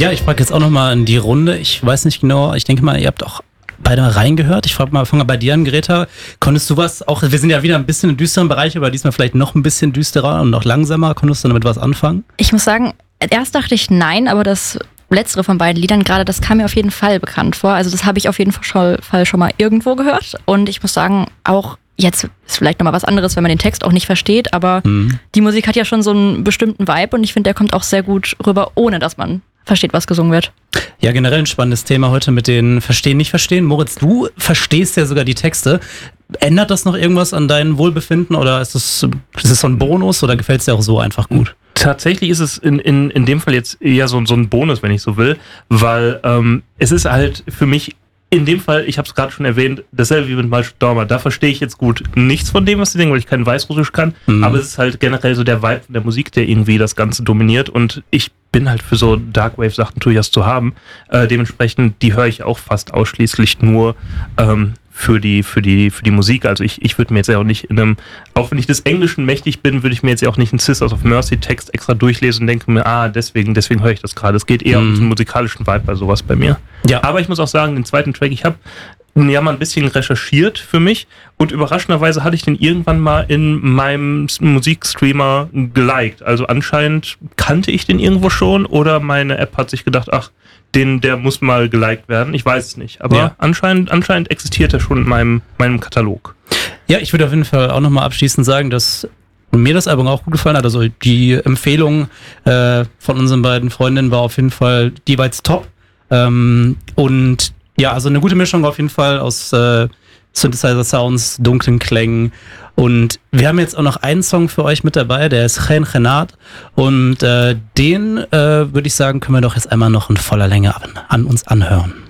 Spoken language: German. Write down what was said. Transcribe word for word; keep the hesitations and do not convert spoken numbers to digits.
Ja, ich frage jetzt auch nochmal in die Runde. Ich weiß nicht genau, ich denke mal, ihr habt auch beide mal reingehört. Ich frage mal, fange mal bei dir an, Greta. Konntest du was, auch wir sind ja wieder ein bisschen im düsteren Bereich, aber diesmal vielleicht noch ein bisschen düsterer und noch langsamer. Konntest du damit was anfangen? Ich muss sagen, erst dachte ich nein, aber das letztere von beiden Liedern gerade, das kam mir auf jeden Fall bekannt vor. Also das habe ich auf jeden Fall schon mal irgendwo gehört. Und ich muss sagen, auch jetzt ist vielleicht nochmal was anderes, wenn man den Text auch nicht versteht, aber mhm. die Musik hat ja schon so einen bestimmten Vibe und ich finde, der kommt auch sehr gut rüber, ohne dass man versteht, was gesungen wird. Ja, generell ein spannendes Thema heute mit den Verstehen, nicht verstehen. Moritz, du verstehst ja sogar die Texte. Ändert das noch irgendwas an deinem Wohlbefinden oder ist es, ist es so ein Bonus oder gefällt es dir auch so einfach gut? Tatsächlich ist es in, in, in dem Fall jetzt eher so, so ein Bonus, wenn ich so will, weil ähm, es ist halt für mich in dem Fall, ich habe es gerade schon erwähnt, dasselbe wie mit Malch Dormer. Da verstehe ich jetzt gut nichts von dem, was sie denken, weil ich kein Weißrussisch kann. Mhm. Aber es ist halt generell so der Vibe der Musik, der irgendwie das Ganze dominiert. Und ich bin halt für so Darkwave-Sachen durchaus zu haben. Äh, dementsprechend, die höre ich auch fast ausschließlich nur ähm, für die für die für die Musik. Also ich ich würde mir jetzt ja auch nicht in einem, auch wenn ich des Englischen mächtig bin, würde ich mir jetzt ja auch nicht einen Sisters of Mercy Text extra durchlesen und denke mir, ah, deswegen deswegen höre ich das gerade. Es geht eher mm. um diesen musikalischen Vibe bei sowas bei mir. Ja. Aber ich muss auch sagen, den zweiten Track, ich habe ja mal ein bisschen recherchiert für mich und überraschenderweise hatte ich den irgendwann mal in meinem Musikstreamer geliked. Also anscheinend kannte ich den irgendwo schon oder meine App hat sich gedacht, ach, den, der muss mal geliked werden. Ich weiß es nicht. Aber ja. anscheinend, anscheinend existiert er schon in meinem, meinem Katalog. Ja, ich würde auf jeden Fall auch nochmal abschließend sagen, dass mir das Album auch gut gefallen hat. Also die Empfehlung äh, von unseren beiden Freundinnen war auf jeden Fall jeweils top. Ähm, und ja, also eine gute Mischung auf jeden Fall aus äh, Synthesizer-Sounds, dunklen Klängen. Und wir haben jetzt auch noch einen Song für euch mit dabei, der ist Chen Chenat. Und äh, den, äh, würde ich sagen, können wir doch jetzt einmal noch in voller Länge an, an uns anhören.